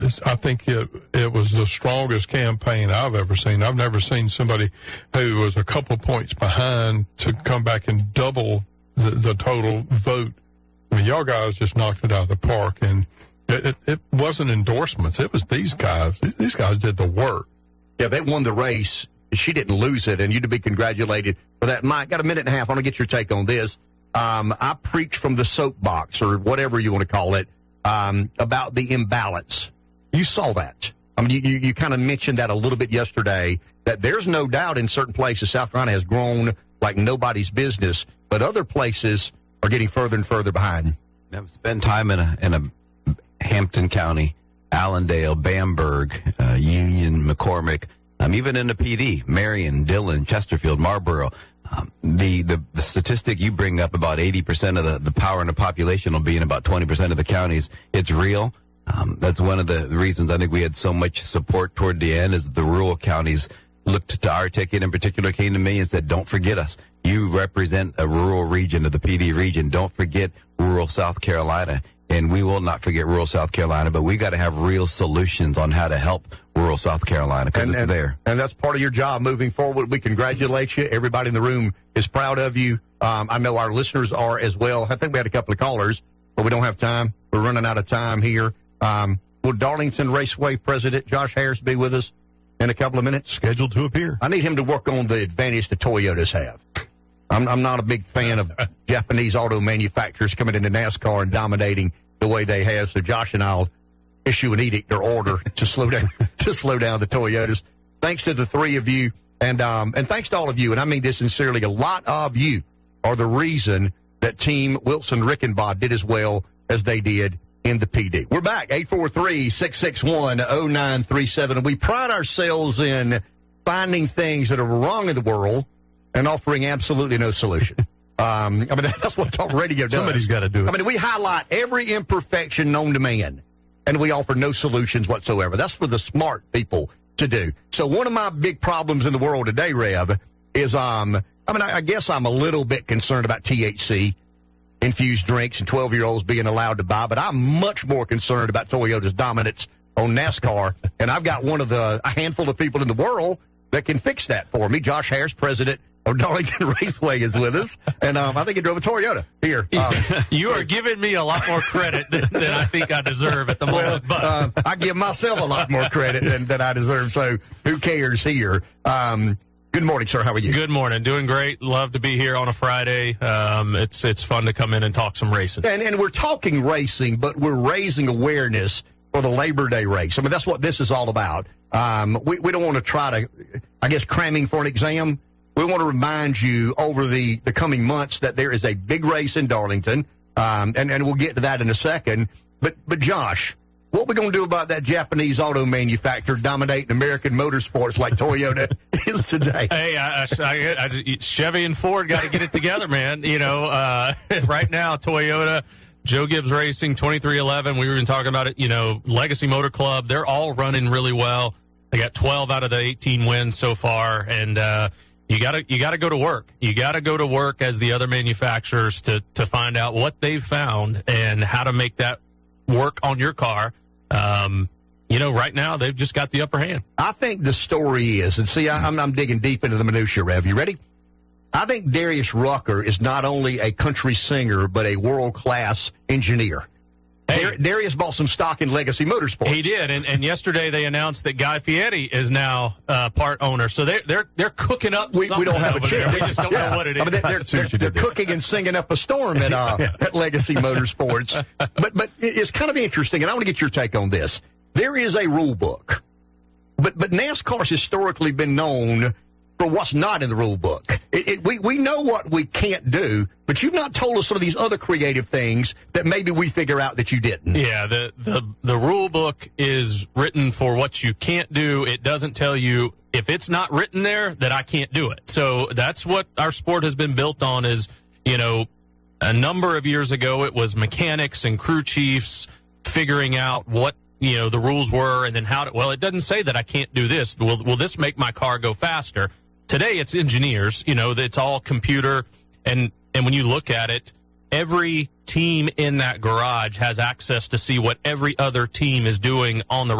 I think it was the strongest campaign I've ever seen. I've never seen somebody who was a couple of points behind to come back and double the total vote. I mean, y'all guys just knocked it out of the park, and it wasn't endorsements. It was these guys. These guys did the work. Yeah, they won the race. She didn't lose it, and you to be congratulated for that. Mike, got a minute and a half. I want to get your take on this. I preach from the soapbox, or whatever you want to call it, about the imbalance. You saw that. I mean, you kind of mentioned that a little bit yesterday, that there's no doubt in certain places South Carolina has grown like nobody's business, but other places are getting further and further behind. I've spent time in a Hampton County, Allendale, Bamberg, Union, McCormick, even in the PD, Marion, Dillon, Chesterfield, Marlboro. The statistic you bring up, about 80% of the power in the population will be in about 20% of the counties. It's real. That's one of the reasons I think we had so much support toward the end, is the rural counties looked to our ticket in particular, came to me and said, don't forget us. You represent a rural region of the PD region. Don't forget rural South Carolina. And we will not forget rural South Carolina, but we got to have real solutions on how to help rural South Carolina, because it's there. And that's part of your job moving forward. We congratulate you. Everybody in the room is proud of you. I know our listeners are as well. I think we had a couple of callers, but we don't have time. We're running out of time here. Will Darlington Raceway President Josh Harris be with us in a couple of minutes? Scheduled to appear. I need him to work on the advantage the Toyotas have. I'm not a big fan of Japanese auto manufacturers coming into NASCAR and dominating the way they have. So Josh and I'll issue an edict or order to slow down the Toyotas. Thanks to the three of you, and thanks to all of you. And I mean this sincerely. A lot of you are the reason that Team Wilson Rickenbaugh did as well as they did in the PD. We're back, 843-661-0937. And we pride ourselves in finding things that are wrong in the world and offering absolutely no solution. I mean, that's what talk radio does. Somebody's got to do it. I mean, we highlight every imperfection known to man, and we offer no solutions whatsoever. That's for the smart people to do. So one of my big problems in the world today, Rev, is, I guess I'm a little bit concerned about THC-infused drinks and 12-year-olds being allowed to buy, but I'm much more concerned about Toyota's dominance on NASCAR, and I've got a handful of people in the world that can fix that for me. Josh Harris, president of Darlington Raceway, is with us, and I think he drove a Toyota here. You are giving me a lot more credit than I think I deserve at the moment. But I give myself a lot more credit than I deserve, so who cares here? Good morning, sir. How are you? Good morning. Doing great. Love to be here on a Friday. It's fun to come in and talk some racing. And we're talking racing, but we're raising awareness for the Labor Day race. I mean, that's what this is all about. We don't want to try to, I guess, cramming for an exam. We want to remind you over the coming months that there is a big race in Darlington, and we'll get to that in a second. But Josh, what we going to do about that Japanese auto manufacturer dominating American motorsports like Toyota is today? Hey, Chevy and Ford got to get it together, man. You know, right now, Toyota, Joe Gibbs Racing, 2311, we were even talking about it, Legacy Motor Club, they're all running really well. They got 12 out of the 18 wins so far, and you gotta go to work. You gotta go to work as the other manufacturers to find out what they've found and how to make that work on your car. Right now they've just got the upper hand. I think the story is, and see, I'm digging deep into the minutia, Rev. You ready? I think Darius Rucker is not only a country singer, but a world-class engineer. Hey, Darius bought some stock in Legacy Motorsports. He did, and yesterday they announced that Guy Fieri is now part owner. So they're cooking up. We don't have a chance. We just don't know what it is. They're cooking and singing up a storm at Legacy Motorsports. But it's kind of interesting, and I want to get your take on this. There is a rule book, but NASCAR's historically been known for what's not in the rule book. We know what we can't do, but you've not told us some of these other creative things that maybe we figure out that you didn't. Yeah, the rule book is written for what you can't do. It doesn't tell you, if it's not written there, that I can't do it. So that's what our sport has been built on is, a number of years ago it was mechanics and crew chiefs figuring out what the rules were and then it doesn't say that I can't do this. Will this make my car go faster? Today it's engineers, it's all computer, and when you look at it, every team in that garage has access to see what every other team is doing on the